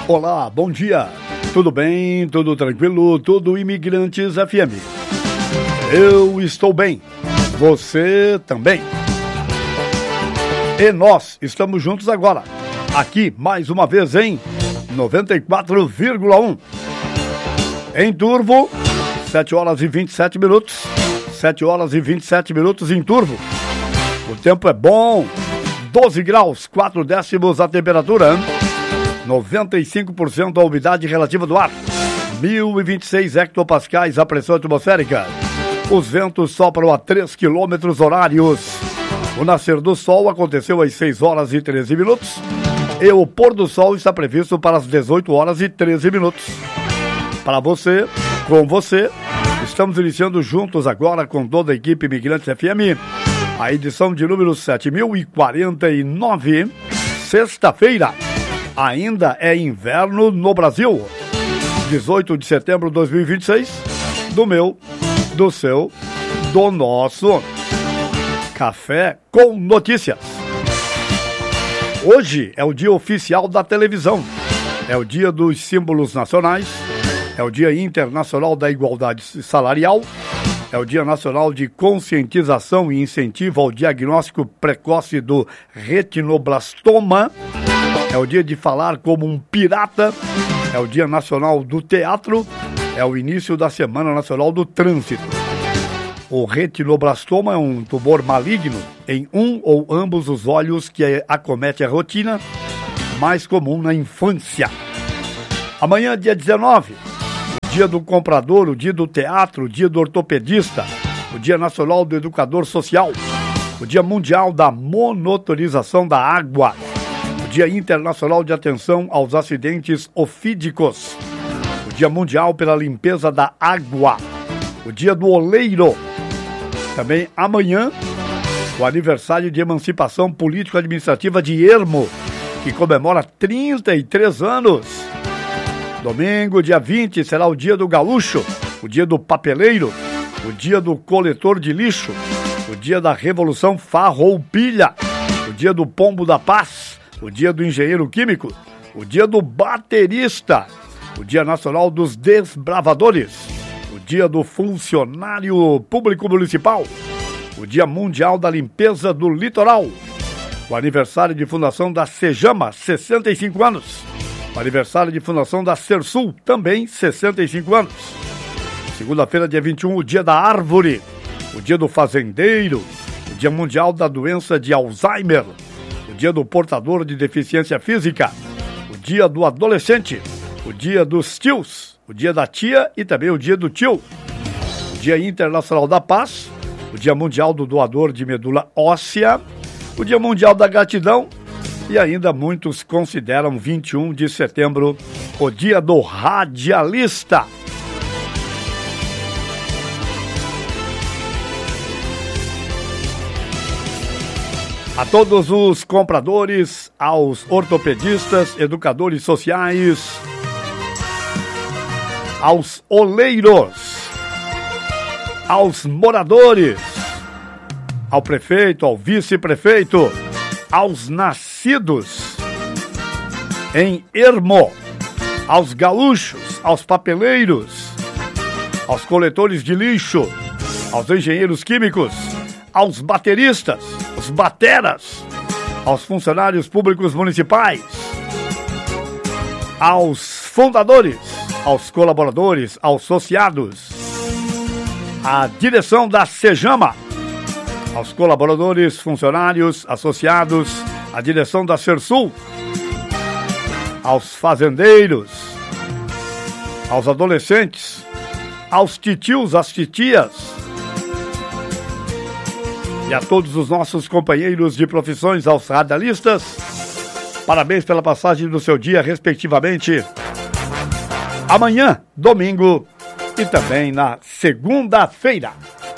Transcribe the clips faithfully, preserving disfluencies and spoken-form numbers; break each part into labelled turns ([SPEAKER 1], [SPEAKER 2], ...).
[SPEAKER 1] Olá, bom dia. Tudo bem? Tudo tranquilo? Tudo Imigrantes F M. Eu estou bem. Você também. E nós estamos juntos agora. Aqui, mais uma vez, em noventa e quatro vírgula um. Em Turvo, sete horas e vinte e sete minutos. sete horas e vinte e sete minutos em Turvo. O tempo é bom. doze graus, quatro décimos a temperatura. noventa e cinco por cento a umidade relativa do ar. mil e vinte e seis hectopascais a pressão atmosférica. Os ventos sopram a três quilômetros horários. O nascer do sol aconteceu às seis horas e treze minutos. E o pôr do sol está previsto para as dezoito horas e treze minutos. Para você, com você, estamos iniciando juntos agora com toda a equipe Imigrantes F M, a edição de número sete mil e quarenta e nove, sexta-feira. Ainda é inverno no Brasil. dezoito de setembro de dois mil e vinte e seis, do meu, do seu, do nosso Café com Notícias. Hoje é o dia oficial da televisão, é o dia dos símbolos nacionais, é o dia internacional da igualdade salarial, é o dia nacional de conscientização e incentivo ao diagnóstico precoce do retinoblastoma, é o dia de falar como um pirata, é o dia nacional do teatro, é o início da Semana Nacional do Trânsito. O retinoblastoma é um tumor maligno em um ou ambos os olhos que acomete a rotina, mais comum na infância. Amanhã, dia dezenove, o dia do comprador, o dia do teatro, o dia do ortopedista, o dia nacional do educador social, o dia mundial da monitorização da água, o dia internacional de atenção aos acidentes ofídicos, o dia mundial pela limpeza da água, o dia do oleiro. Também amanhã, o aniversário de emancipação político-administrativa de Ermo, que comemora trinta e três anos. Domingo, dia vinte, será o dia do gaúcho, o dia do papeleiro, o dia do coletor de lixo, o dia da Revolução Farroupilha, o dia do pombo da paz, o dia do engenheiro químico, o dia do baterista, o dia nacional dos desbravadores, o dia do funcionário público municipal, o dia mundial da limpeza do litoral, o aniversário de fundação da Sejama, sessenta e cinco anos, o aniversário de fundação da Sersul, também sessenta e cinco anos. Segunda-feira, dia vinte e um, o dia da árvore, o dia do fazendeiro, o dia mundial da doença de Alzheimer, o dia do portador de deficiência física, o dia do adolescente, o dia dos tios, o dia da tia e também o dia do tio, o dia internacional da paz, o dia mundial do doador de medula óssea, o dia mundial da gratidão e ainda muitos consideram vinte e um de setembro o dia do radialista. A todos os compradores, aos ortopedistas, educadores sociais, aos oleiros, aos moradores, ao prefeito, ao vice-prefeito, aos nascidos em Ermo, aos gaúchos, aos papeleiros, aos coletores de lixo, aos engenheiros químicos, aos bateristas, aos bateras, aos funcionários públicos municipais, aos fundadores, aos colaboradores, aos associados, à direção da Sejama, aos colaboradores, funcionários, associados, à direção da Sersul, aos fazendeiros, aos adolescentes, aos titios, às titias e a todos os nossos companheiros de profissões, aos radialistas. Parabéns pela passagem do seu dia, respectivamente, amanhã, domingo e também na segunda-feira.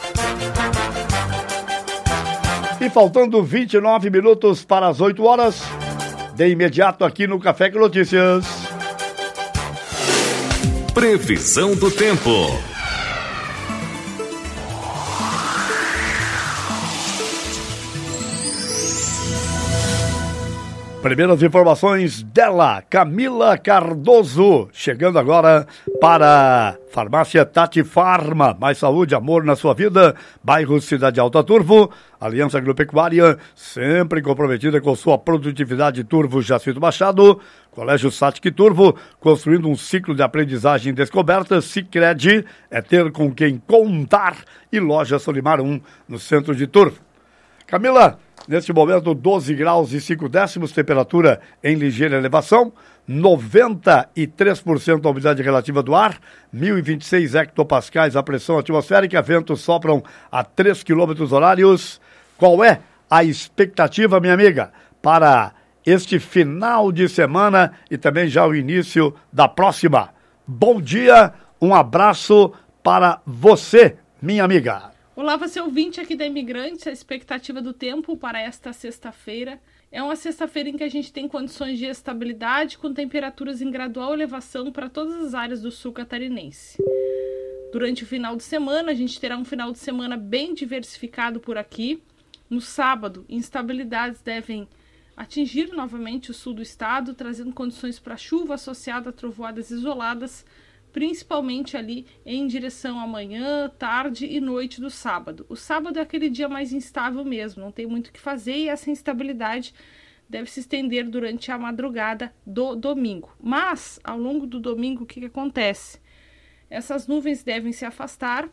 [SPEAKER 1] E faltando vinte e nove minutos para as oito horas, de imediato aqui no Café com Notícias.
[SPEAKER 2] Previsão do tempo.
[SPEAKER 1] Primeiras informações dela, Camila Cardoso, chegando agora para Farmácia Tati Farma, mais saúde, amor na sua vida, bairro Cidade Alta Turvo, Aliança Agropecuária, sempre comprometida com sua produtividade. Turvo Jacinto Machado, Colégio Satic Turvo, construindo um ciclo de aprendizagem e descoberta. Sicredi é ter com quem contar, e Loja Solimar um, no centro de Turvo. Camila, neste momento doze graus e cinco décimos, temperatura em ligeira elevação, noventa e três por cento a umidade relativa do ar, mil e vinte e seis hectopascais a pressão atmosférica, ventos sopram a três quilômetros horários. Qual é a expectativa, minha amiga, para este final de semana e também já o início da próxima? Bom dia, um abraço para você, minha amiga.
[SPEAKER 3] Olá, você ouvinte aqui da Imigrantes. A expectativa do tempo para esta sexta-feira é uma sexta-feira em que a gente tem condições de estabilidade com temperaturas em gradual elevação para todas as áreas do sul catarinense. Durante o final de semana, a gente terá um final de semana bem diversificado por aqui. No sábado, instabilidades devem atingir novamente o sul do estado, trazendo condições para chuva associada a trovoadas isoladas, principalmente ali em direção à manhã, tarde e noite do sábado. O sábado é aquele dia mais instável mesmo, não tem muito o que fazer, e essa instabilidade deve se estender durante a madrugada do domingo. Mas, ao longo do domingo, o que, que acontece? Essas nuvens devem se afastar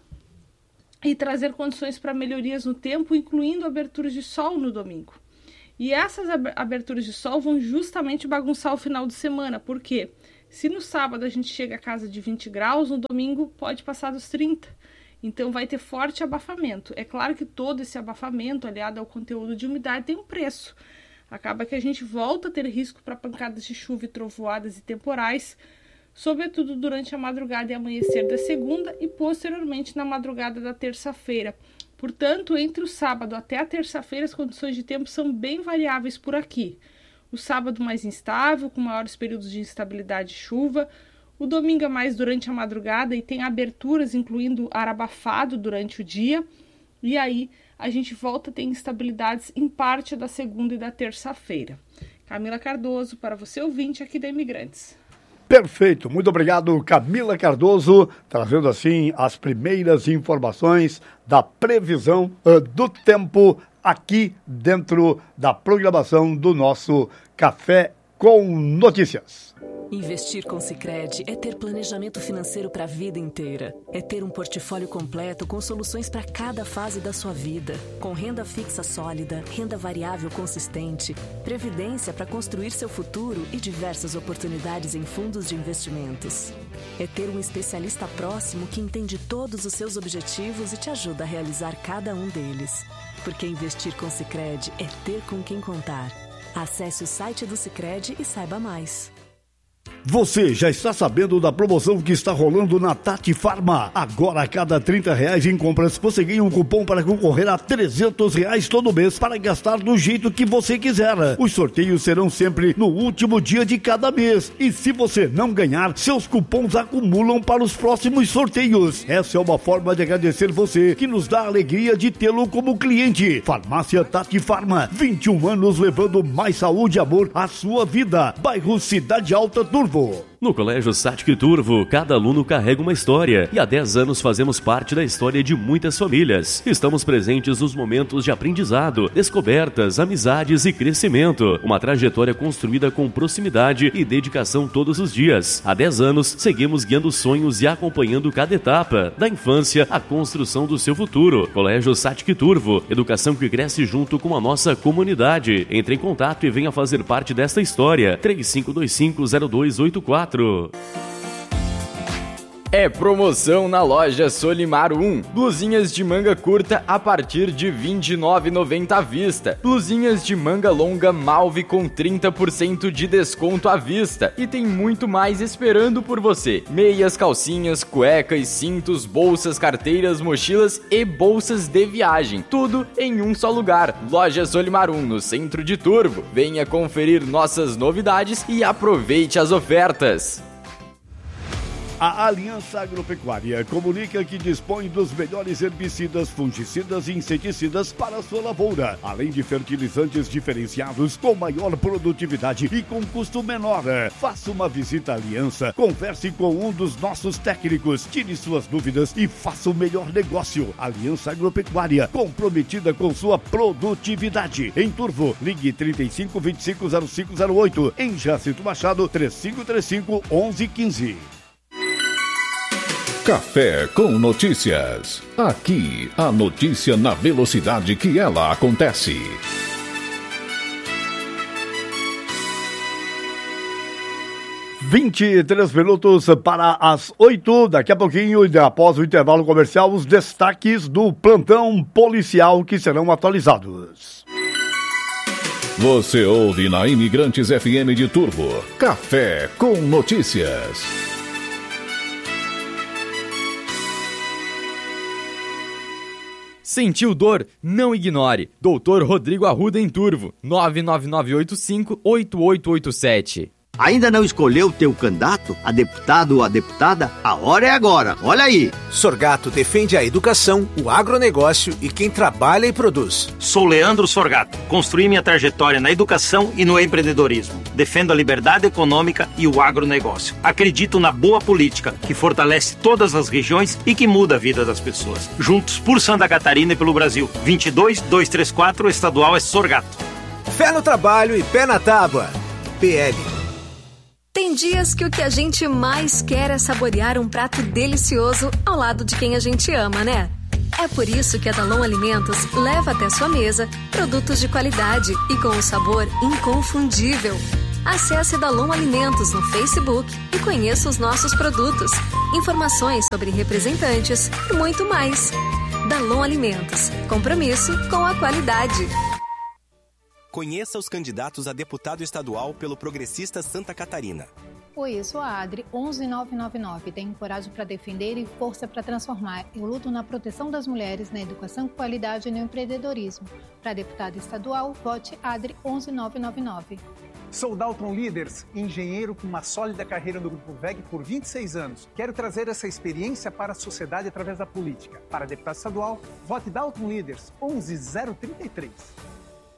[SPEAKER 3] e trazer condições para melhorias no tempo, incluindo aberturas de sol no domingo. E essas aberturas de sol vão justamente bagunçar o final de semana. Por quê? Se no sábado a gente chega a casa de vinte graus, no domingo pode passar dos trinta. Então vai ter forte abafamento. É claro que todo esse abafamento, aliado ao conteúdo de umidade, tem um preço. Acaba que a gente volta a ter risco para pancadas de chuva e trovoadas e temporais, sobretudo durante a madrugada e amanhecer da segunda e posteriormente na madrugada da terça-feira. Portanto, entre o sábado até a terça-feira, as condições de tempo são bem variáveis por aqui. O sábado mais instável, com maiores períodos de instabilidade e chuva. O domingo é mais durante a madrugada e tem aberturas, incluindo ar abafado durante o dia. E aí a gente volta a ter instabilidades em parte da segunda e da terça-feira. Camila Cardoso, para você ouvinte aqui da Imigrantes.
[SPEAKER 1] Perfeito, muito obrigado, Camila Cardoso, trazendo assim as primeiras informações da previsão uh, do tempo aqui dentro da programação do nosso Café com Notícias.
[SPEAKER 4] Investir com Sicredi é ter planejamento financeiro para a vida inteira. É ter um portfólio completo com soluções para cada fase da sua vida. Com renda fixa sólida, renda variável consistente, previdência para construir seu futuro e diversas oportunidades em fundos de investimentos. É ter um especialista próximo que entende todos os seus objetivos e te ajuda a realizar cada um deles. Porque investir com Sicredi é ter com quem contar. Acesse o site do Sicredi e saiba mais.
[SPEAKER 1] Você já está sabendo da promoção que está rolando na Tati Farma? Agora, a cada trinta reais em compras, você ganha um cupom para concorrer a trezentos reais todo mês para gastar do jeito que você quiser. Os sorteios serão sempre no último dia de cada mês. E se você não ganhar, seus cupons acumulam para os próximos sorteios. Essa é uma forma de agradecer você, que nos dá a alegria de tê-lo como cliente. Farmácia Tati Farma, vinte e um anos levando mais saúde e amor à sua vida. Bairro Cidade Alta Turvo.
[SPEAKER 5] No Colégio Satic Turvo, cada aluno carrega uma história e há dez anos fazemos parte da história de muitas famílias. Estamos presentes nos momentos de aprendizado, descobertas, amizades e crescimento. Uma trajetória construída com proximidade e dedicação todos os dias. Há dez anos, seguimos guiando sonhos e acompanhando cada etapa, da infância à construção do seu futuro. Colégio Satic Turvo, educação que cresce junto com a nossa comunidade. Entre em contato e venha fazer parte desta história. três cinco dois cinco zero dois oito quatro.
[SPEAKER 6] É promoção na loja Solimar um. Blusinhas de manga curta a partir de vinte e nove reais e noventa centavos à vista. Blusinhas de manga longa Malve com trinta por cento de desconto à vista. E tem muito mais esperando por você. Meias, calcinhas, cuecas, cintos, bolsas, carteiras, mochilas e bolsas de viagem. Tudo em um só lugar. Loja Solimar um, no centro de Turvo. Venha conferir nossas novidades e aproveite as ofertas.
[SPEAKER 1] A Aliança Agropecuária comunica que dispõe dos melhores herbicidas, fungicidas e inseticidas para a sua lavoura, além de fertilizantes diferenciados com maior produtividade e com custo menor. Faça uma visita à Aliança, converse com um dos nossos técnicos, tire suas dúvidas e faça o melhor negócio. Aliança Agropecuária, comprometida com sua produtividade. Em Turvo, ligue trinta e cinco, vinte e cinco, zero cinco zero oito. Em Jacinto Machado, trinta e cinco trinta e cinco, onze quinze.
[SPEAKER 2] Café com Notícias. Aqui, a notícia na velocidade que ela acontece.
[SPEAKER 1] vinte e três minutos para as oito. Daqui a pouquinho, após o intervalo comercial, os destaques do plantão policial que serão atualizados.
[SPEAKER 2] Você ouve na Imigrantes F M de Turvo. Café com Notícias.
[SPEAKER 6] Sentiu dor? Não ignore. doutor Rodrigo Arruda em Turvo. nove nove nove oito cinco, oito oito oito sete.
[SPEAKER 7] Ainda não escolheu o teu candidato, a deputado ou a deputada? A hora é agora, olha aí!
[SPEAKER 8] Sorgato defende a educação, o agronegócio e quem trabalha e produz.
[SPEAKER 9] Sou Leandro Sorgato, construí minha trajetória na educação e no empreendedorismo. Defendo a liberdade econômica e o agronegócio. Acredito na boa política, que fortalece todas as regiões e que muda a vida das pessoas. Juntos por Santa Catarina e pelo Brasil. vinte e dois, duzentos e trinta e quatro, o estadual é Sorgato.
[SPEAKER 8] Fé no trabalho e pé na tábua. P L.
[SPEAKER 10] Tem dias que o que a gente mais quer é saborear um prato delicioso ao lado de quem a gente ama, né? É por isso que a Dalon Alimentos leva até sua mesa produtos de qualidade e com um sabor inconfundível. Acesse Dalon Alimentos no Facebook e conheça os nossos produtos, informações sobre representantes e muito mais. Dalon Alimentos, compromisso com a qualidade.
[SPEAKER 11] Conheça os candidatos a deputado estadual pelo Progressista Santa Catarina.
[SPEAKER 12] Oi, eu sou a Adri, onze mil novecentos e noventa e nove. Tenho coragem para defender e força para transformar. Eu luto na proteção das mulheres, na educação com qualidade e no empreendedorismo. Para deputada estadual, vote Adri, onze mil novecentos e noventa e nove.
[SPEAKER 13] Sou Dalton Leaders, engenheiro com uma sólida carreira no Grupo V E G por vinte e seis anos. Quero trazer essa experiência para a sociedade através da política. Para deputado estadual, vote Dalton Leaders, onze mil trinta e três.